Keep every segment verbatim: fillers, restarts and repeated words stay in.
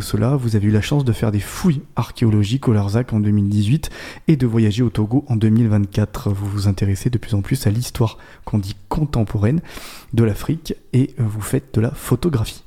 Cela, vous avez eu la chance de faire des fouilles archéologiques au Larzac en deux mille dix-huit et de voyager au Togo en deux mille vingt-quatre. Vous vous intéressez de plus en plus à l'histoire qu'on dit contemporaine de l'Afrique et vous faites de la photographie.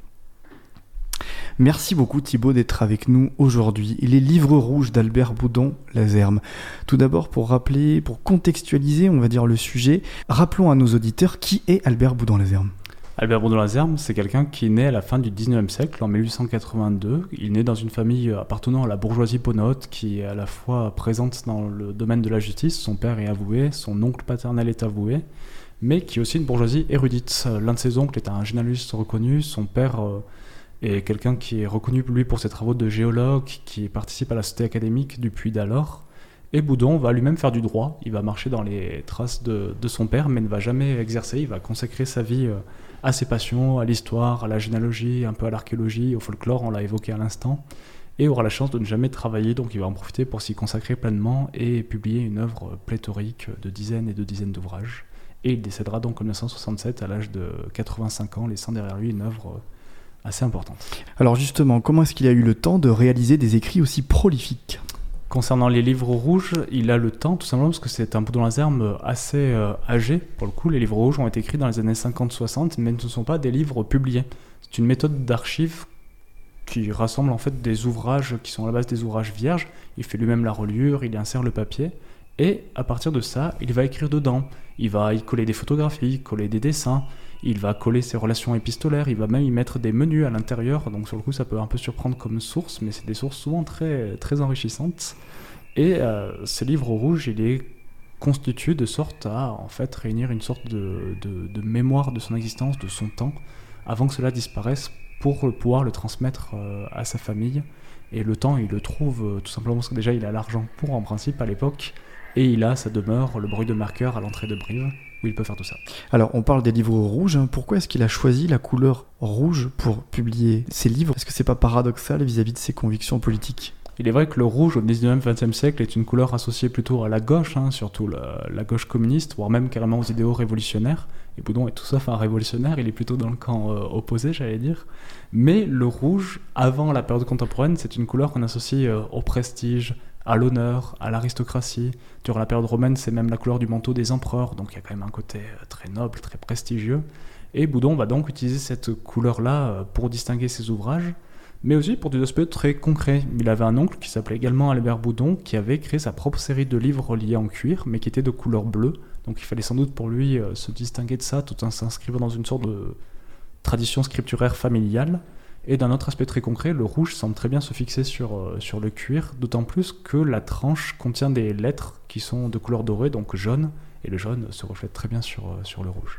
Merci beaucoup Thibaut d'être avec nous aujourd'hui. Les livres rouges d'Albert Boudon-Lazerme. Tout d'abord, pour rappeler, pour contextualiser, on va dire le sujet, rappelons à nos auditeurs qui est Albert Boudon-Lazerme. Albert Boudon-Lazerme, c'est quelqu'un qui est né à la fin du dix-neuvième siècle, en mille huit cent quatre-vingt-deux. Il est né dans une famille appartenant à la bourgeoisie ponote, qui est à la fois présente dans le domaine de la justice. Son père est avoué, son oncle paternel est avoué, mais qui est aussi une bourgeoisie érudite. L'un de ses oncles est un généalogiste reconnu, son père euh, est quelqu'un qui est reconnu lui pour ses travaux de géologue, qui participe à la société académique du Puy d'alors. Et Boudon va lui-même faire du droit, il va marcher dans les traces de, de son père, mais ne va jamais exercer, il va consacrer sa vie euh, à ses passions, à l'histoire, à la généalogie, un peu à l'archéologie, au folklore, on l'a évoqué à l'instant, et aura la chance de ne jamais travailler, donc il va en profiter pour s'y consacrer pleinement et publier une œuvre pléthorique de dizaines et de dizaines d'ouvrages. Et il décédera donc en dix-neuf cent soixante-sept à l'âge de quatre-vingt-cinq ans, laissant derrière lui une œuvre assez importante. Alors justement, comment est-ce qu'il a eu le temps de réaliser des écrits aussi prolifiques ? Concernant les livres rouges, il a le temps, tout simplement parce que c'est un Boudon-Lazerme assez euh, âgé. Pour le coup, les livres rouges ont été écrits dans les années cinquante soixante, mais ne sont pas des livres publiés. C'est une méthode d'archive qui rassemble en fait des ouvrages qui sont à la base des ouvrages vierges. Il fait lui-même la reliure, il y insère le papier, et à partir de ça, il va écrire dedans. Il va y coller des photographies, coller des dessins, il va coller ses relations épistolaires, il va même y mettre des menus à l'intérieur, donc sur le coup ça peut un peu surprendre comme source, mais c'est des sources souvent très, très enrichissantes. Et euh, ce livre rouge, il est constitué de sorte à en fait réunir une sorte de, de, de mémoire de son existence, de son temps, avant que cela disparaisse, pour pouvoir le transmettre euh, à sa famille. Et le temps, il le trouve euh, tout simplement parce que déjà il a l'argent pour en principe à l'époque, et il a sa demeure, le bruit de marqueur à l'entrée de Brive, où il peut faire tout ça. Alors, on parle des livres rouges. Hein. Pourquoi est-ce qu'il a choisi la couleur rouge pour publier ses livres ? Est-ce que c'est pas paradoxal vis-à-vis de ses convictions politiques ? Il est vrai que le rouge au dix-neuvième vingtième siècle est une couleur associée plutôt à la gauche, hein, surtout la, la gauche communiste, voire même carrément aux idéaux révolutionnaires. Et Boudon est tout sauf un révolutionnaire, il est plutôt dans le camp euh, opposé, j'allais dire. Mais le rouge, avant la période contemporaine, c'est une couleur qu'on associe euh, au prestige, à l'honneur, à l'aristocratie. Durant la période romaine, c'est même la couleur du manteau des empereurs, donc il y a quand même un côté très noble, très prestigieux. Et Boudon va donc utiliser cette couleur-là pour distinguer ses ouvrages, mais aussi pour des aspects très concrets. Il avait un oncle qui s'appelait également Albert Boudon, qui avait créé sa propre série de livres reliés en cuir, mais qui étaient de couleur bleue. Donc il fallait sans doute pour lui se distinguer de ça, tout en s'inscrivant dans une sorte de tradition scripturaire familiale. Et d'un autre aspect très concret, le rouge semble très bien se fixer sur, euh, sur le cuir, d'autant plus que la tranche contient des lettres qui sont de couleur dorée, donc jaune, et le jaune se reflète très bien sur, euh, sur le rouge.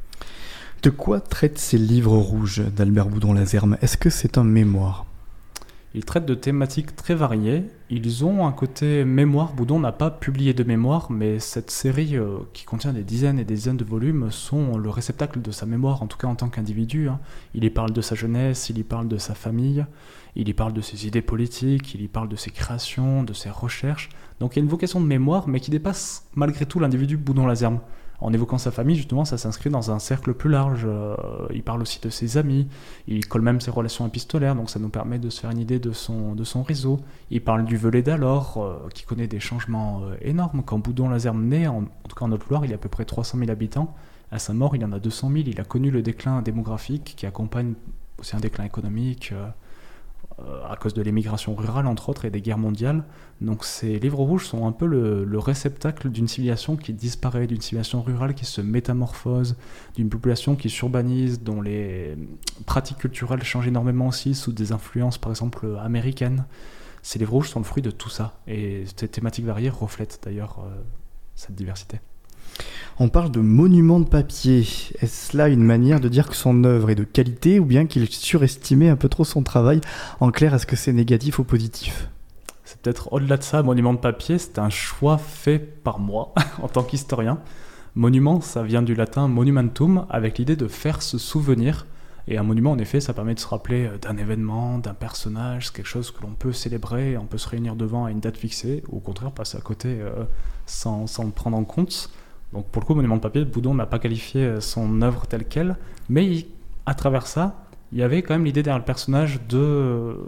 De quoi traitent ces livres rouges d'Albert Boudon-Lazerme ? Est-ce que c'est un mémoire ? Ils traitent de thématiques très variées. Ils ont un côté mémoire. Boudon n'a pas publié de mémoire, mais cette série euh, qui contient des dizaines et des dizaines de volumes sont le réceptacle de sa mémoire, en tout cas en tant qu'individu. Hein. Il y parle de sa jeunesse, il y parle de sa famille, il y parle de ses idées politiques, il y parle de ses créations, de ses recherches. Donc il y a une vocation de mémoire, mais qui dépasse malgré tout l'individu Boudon-Lazerme. En évoquant sa famille, justement, ça s'inscrit dans un cercle plus large. Euh, il parle aussi de ses amis, il colle même ses relations épistolaires, donc ça nous permet de se faire une idée de son, de son réseau. Il parle du Velay d'alors, euh, qui connaît des changements euh, énormes. Quand Boudon-Lazerme naît, en, en tout cas en Haute-Loire, il y a à peu près trois cent mille habitants. À sa mort, il y en a deux cent mille. Il a connu le déclin démographique qui accompagne aussi un déclin économique, euh, à cause de l'émigration rurale entre autres et des guerres mondiales. Donc ces livres rouges sont un peu le, le réceptacle d'une civilisation qui disparaît, d'une civilisation rurale qui se métamorphose, d'une population qui s'urbanise, dont les pratiques culturelles changent énormément aussi sous des influences par exemple américaines. Ces livres rouges sont le fruit de tout ça, et ces thématiques variées reflètent d'ailleurs euh, cette diversité. On parle de monument de papier. Est-ce là une manière de dire que son œuvre est de qualité ou bien qu'il surestimait un peu trop son travail ? En clair, est-ce que c'est négatif ou positif ? C'est peut-être au-delà de ça, monument de papier, c'est un choix fait par moi en tant qu'historien. Monument, ça vient du latin monumentum, avec l'idée de faire se souvenir. Et un monument, en effet, ça permet de se rappeler d'un événement, d'un personnage, c'est quelque chose que l'on peut célébrer, on peut se réunir devant à une date fixée, ou au contraire passer à côté euh, sans, sans le prendre en compte. Donc pour le coup, monument de papier, Boudon n'a pas qualifié son œuvre telle quelle, mais il, à travers ça, il y avait quand même l'idée derrière le personnage de